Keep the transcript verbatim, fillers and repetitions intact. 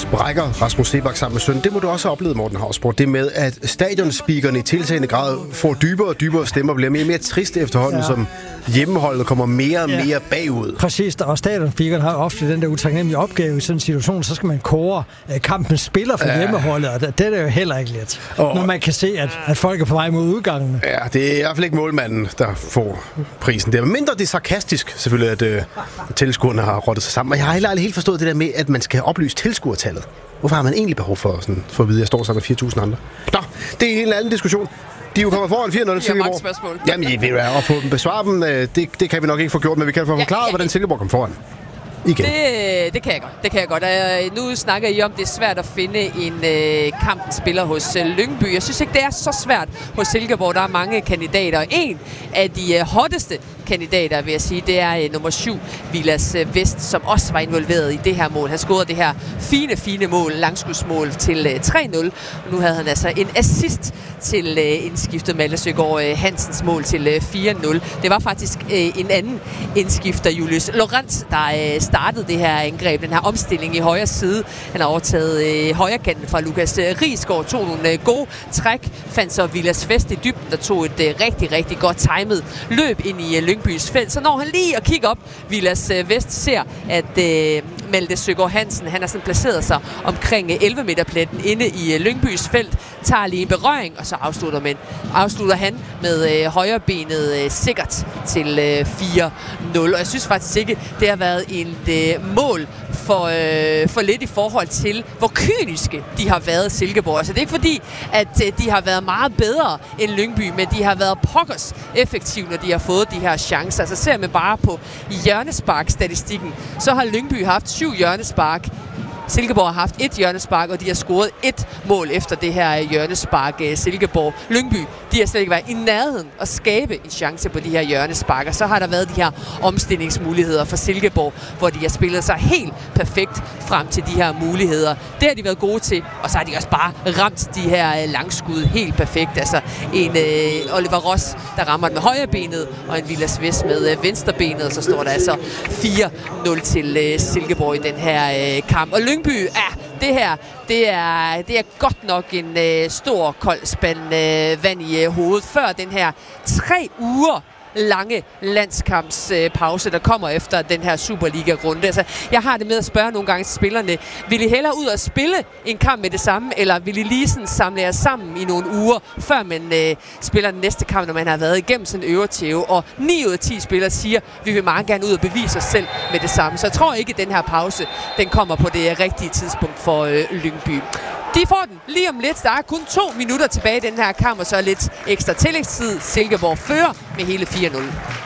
brækker Rasmus Seebach sammen med søn. Det må du også have oplevet, Morten Hausborg. Det med, at stadionspeakerne i tiltagende grad får dybere og dybere stemmer, bliver mere og mere triste efterhånden, ja. Som hjemmeholdet kommer mere og mere ja. bagud. Præcis, og stadionspeakerne har ofte den der utaknemmelige opgave i sådan en situation, så skal man kåre kampens spiller for ja. hjemmeholdet, og det er jo heller ikke let. Og når man kan se, at, at folk er på vej mod udgangen. Ja, det er i hvert fald ikke målmanden, der får prisen der. Mindre det er sarkastisk, selvfølgelig, at øh, tilskuerne har rottet sig sammen. Og jeg har heller aldrig helt forstået det der med, at man skal oplyse tilskuertallet. Hvorfor har man egentlig behov for, sådan, for at vide, at jeg står sammen med fire tusind andre? Nå, det er en anden diskussion. De er jo kommet foran fire nul til Silkeborg. Spørgsmål. Jamen, I ved at få dem besvare dem, det, det kan vi nok ikke få gjort, men vi kan få forklaret, ja, ja, hvordan Silkeborg kom foran. Igen. Det, det kan jeg godt. Det kan jeg godt. Uh, nu snakker I om, det er svært at finde en uh, kampspiller hos uh, Lyngby. Jeg synes ikke, det er så svært hos Silkeborg. Der er mange kandidater. En af de uh, hotteste kandidater, vil jeg sige, det er uh, nummer syv, Vilas uh, Vest, som også var involveret i det her mål. Han scorede det her fine, fine mål, langskudsmål til uh, tre nul. Og nu havde han altså en assist til uh, indskiftet Malte Søgaard uh, Hansens mål til uh, fire nul. Det var faktisk uh, en anden indskifter, Julius Lorenz, der uh, startede det her angreb, den her omstilling i højre side. Han har overtaget øh, højrekanten fra Lukas øh, Riisgaard, tog nogle øh, gode træk, fandt så Vilas Vest i dybden, der tog et øh, rigtig, rigtig godt timet løb ind i øh, Lyngbys felt. Så når han lige at kigge op, Vilas øh, Vest ser, at øh, Malte Søgaard Hansen, han har sådan placeret sig omkring øh, elleve meter pletten inde i øh, Lyngbys felt, tager lige en berøring, og så afslutter, man, afslutter han med øh, højrebenet øh, sikkert til øh, fire nul. Og jeg synes faktisk ikke, det har været en øh, mål for, øh, for lidt i forhold til, hvor kyniske de har været Silkeborg. Altså det er ikke fordi, at øh, de har været meget bedre end Lyngby, men de har været pokkers effektive, når de har fået de her chancer. Altså ser man bare på hjørnespark-statistikken, så har Lyngby haft syv hjørnespark. Silkeborg har haft et hjørnespark, og de har scoret et mål efter det her hjørnespark. Silkeborg, Lyngby, de har slet ikke været i nærheden at skabe en chance på de her hjørnesparker. Så har der været de her omstillingsmuligheder for Silkeborg, hvor de har spillet sig helt perfekt frem til de her muligheder. Det har de været gode til, og så har de også bare ramt de her langskud helt perfekt. Altså en øh, Oliver Ross, der rammer den med højre benet, og en Vilas Vest med øh, venstre benet, og så står der altså fire nul til øh, Silkeborg i den her øh, kamp. Og Lyngby, ja, det her, det er, det er godt nok en øh, stor kold spand øh, vand i øh, hovedet. Før den her tre uger lange landskampspause, der kommer efter den her Superliga-runde. Altså, jeg har det med at spørge nogle gange til spillerne, vil I hellere ud og spille en kamp med det samme, eller vil I lige sådan samle jer sammen i nogle uger, før man øh, spiller den næste kamp, når man har været igennem sådan en øvertæve? Og ni ud af ti spillere siger, vi vil meget gerne ud og bevise os selv med det samme. Så jeg tror ikke, at den her pause, den kommer på det rigtige tidspunkt for øh, Lyngby. De får den lige om lidt. Der er kun to minutter tilbage i den her kamp, og så lidt ekstra tillægstid. Silkeborg fører med hele fire nul.